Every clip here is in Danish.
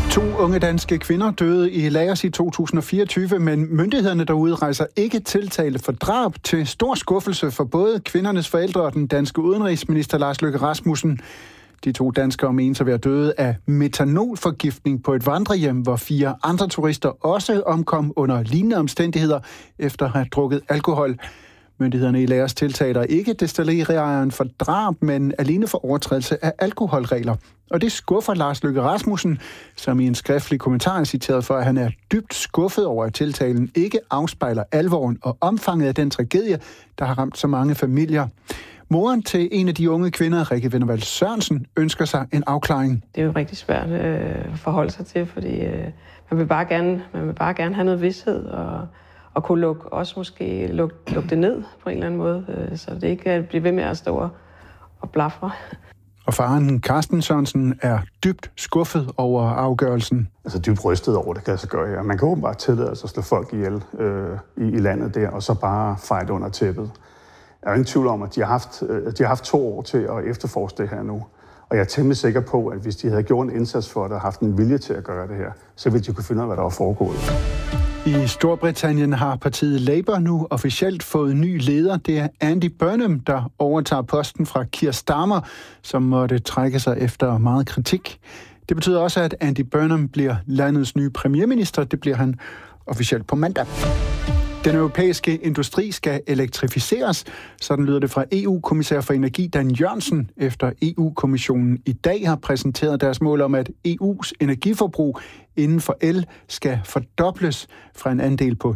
2 unge danske kvinder døde i Laos i 2024, men myndighederne derude rejser ikke tiltale for drab, til stor skuffelse for både kvindernes forældre og den danske udenrigsminister Lars Løkke Rasmussen. De 2 danskere menes at være døde af metanolforgiftning på et vandrehjem, hvor 4 andre turister også omkom under lignende omstændigheder efter at have drukket alkohol. Myndighederne i Laos tiltaler ikke destilleriejeren for drab, men alene for overtrædelse af alkoholregler. Og det skuffer Lars Løkke Rasmussen, som i en skriftlig kommentar er citeret for, at han er dybt skuffet over, at tiltalen ikke afspejler alvoren og omfanget af den tragedie, der har ramt så mange familier. Moren til en af de unge kvinder, Rikke Vennervald Sørensen, ønsker sig en afklaring. Det er jo rigtig svært at forholde sig til, fordi man vil bare gerne have noget vished og kunne lukke det ned på en eller anden måde, så det ikke kan blive ved med at stå og blafre. Og faren Carsten Sørensen er dybt skuffet over afgørelsen. Altså dybt rystet over det, kan jeg så gøre. Ja. Man kan åbenbart tillade sig at slå folk ihjel i landet der, og så bare feje det under tæppet. Jeg er ingen tvivl om, at de har haft 2 år til at efterforske det her nu. Og jeg er temmelig sikker på, at hvis de havde gjort en indsats for det og haft en vilje til at gøre det her, så ville de kunne finde ud af, hvad der var foregået. I Storbritannien har partiet Labour nu officielt fået ny leder. Det er Andy Burnham, der overtager posten fra Keir Starmer, som måtte trække sig efter meget kritik. Det betyder også, at Andy Burnham bliver landets nye premierminister. Det bliver han officielt på mandag. Den europæiske industri skal elektrificeres. Sådan lyder det fra EU-kommissær for energi Dan Jørgensen, efter EU-kommissionen i dag har præsenteret deres mål om, at EU's energiforbrug inden for el skal fordobles fra en andel på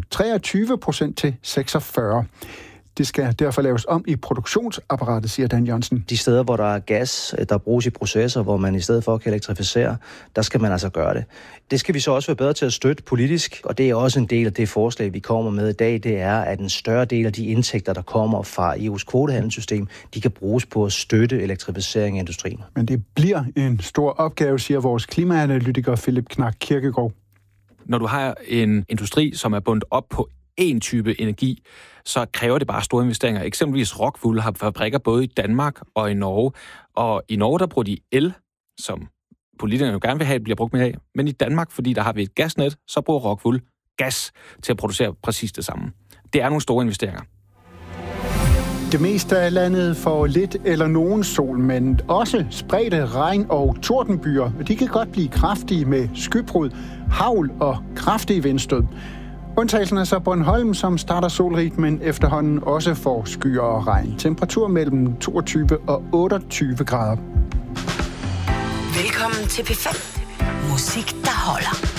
23% til 46%. Det skal derfor laves om i produktionsapparatet, siger Dan Jørgensen. De steder, hvor der er gas, der bruges i processer, hvor man i stedet for kan elektrificere, der skal man altså gøre det. Det skal vi så også være bedre til at støtte politisk, og det er også en del af det forslag, vi kommer med i dag. Det er, at en større del af de indtægter, der kommer fra EU's kvotehandelssystem, de kan bruges på at støtte elektrificering af industrien. Men det bliver en stor opgave, siger vores klimaanalytiker Philip Knak Kirkegaard. Når du har en industri, som er bundet op på en type energi, så kræver det bare store investeringer. Eksempelvis Rockwool har fabrikker både i Danmark og i Norge. Og i Norge, der bruger de el, som politikerne jo gerne vil have, bliver brugt mere af. Men i Danmark, fordi der har vi et gasnet, så bruger Rockwool gas til at producere præcis det samme. Det er nogle store investeringer. Det meste af landet får lidt eller nogen sol, men også spredte regn- og tordenbyer. De kan godt blive kraftige med skybrud, hagl og kraftige vindstød. Undtagelsen er så Bornholm, som starter solrigt, men efterhånden også får skyer og regn. Temperatur mellem 22 og 28 grader. Velkommen til P5. Musik, der holder.